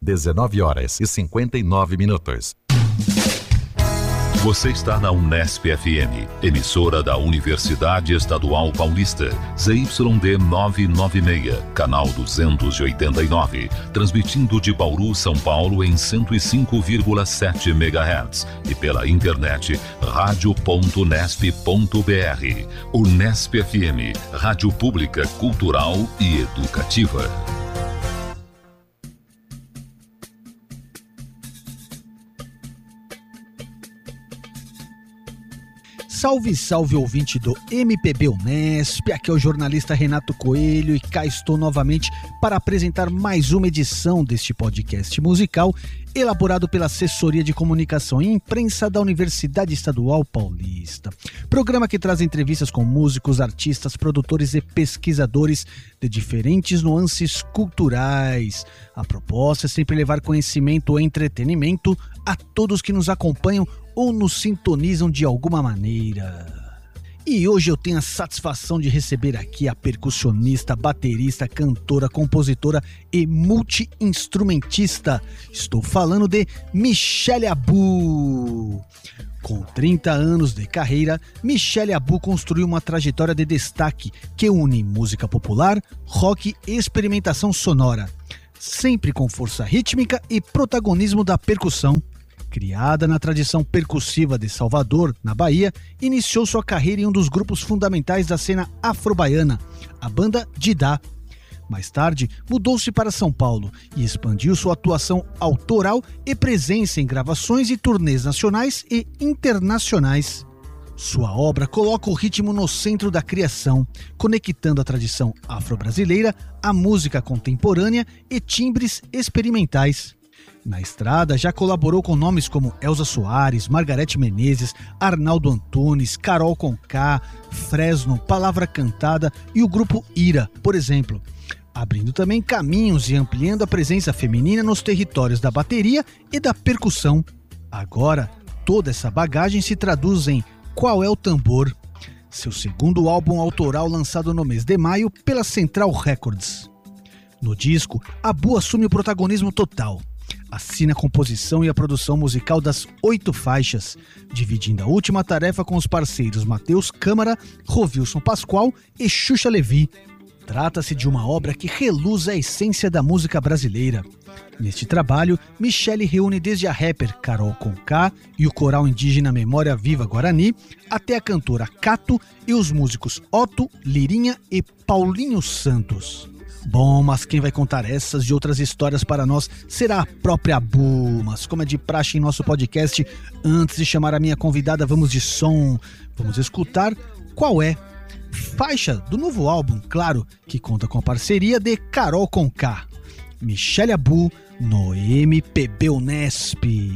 19h59. Você está na Unesp FM, emissora da Universidade Estadual Paulista, ZYD 996, canal 289, transmitindo de Bauru, São Paulo em 105,7 MHz e pela internet radio.unesp.br. Unesp FM, rádio pública, cultural e educativa. Salve, salve ouvinte do MPB Unesp, aqui é o jornalista Renato Coelho e cá estou novamente para apresentar mais uma edição deste podcast musical elaborado pela Assessoria de Comunicação e Imprensa da Universidade Estadual Paulista. Programa que traz entrevistas com músicos, artistas, produtores e pesquisadores de diferentes nuances culturais. A proposta é sempre levar conhecimento e entretenimento a todos que nos acompanham ou nos sintonizam de alguma maneira. E hoje eu tenho a satisfação de receber aqui a percussionista, baterista, cantora, compositora e multi-instrumentista. Estou falando de Michele Abu. Com 30 anos de carreira, Michele Abu construiu uma trajetória de destaque que une música popular, rock e experimentação sonora, sempre com força rítmica e protagonismo da percussão. Criada na tradição percussiva de Salvador, na Bahia, iniciou sua carreira em um dos grupos fundamentais da cena afro-baiana, a banda Didá. Mais tarde, mudou-se para São Paulo e expandiu sua atuação autoral e presença em gravações e turnês nacionais e internacionais. Sua obra coloca o ritmo no centro da criação, conectando a tradição afro-brasileira à música contemporânea e timbres experimentais. Na estrada, já colaborou com nomes como Elza Soares, Margareth Menezes, Arnaldo Antunes, Carol Conká, Fresno, Palavra Cantada e o grupo Ira, por exemplo, abrindo também caminhos e ampliando a presença feminina nos territórios da bateria e da percussão. Agora, toda essa bagagem se traduz em Qual é o Tambor?, seu segundo álbum autoral lançado no mês de maio pela Central Records. No disco, Abu assume o protagonismo total. Assina a composição e a produção musical das 8 faixas, dividindo a última tarefa com os parceiros Matheus Câmara, Rovilson Pascoal e Xuxa Levi. Trata-se de uma obra que reluz a essência da música brasileira. Neste trabalho, Michele reúne desde a rapper Carol Conká e o coral indígena Memória Viva Guarani, até a cantora Cato e os músicos Otto, Lirinha e Paulinho Santos. Bom, mas quem vai contar essas e outras histórias para nós será a própria Abu. Mas como é de praxe em nosso podcast, antes de chamar a minha convidada, vamos de som. Vamos escutar Qual é? Faixa do novo álbum, claro, que conta com a parceria de Carol Conká. Michele Abu no MPB Unesp.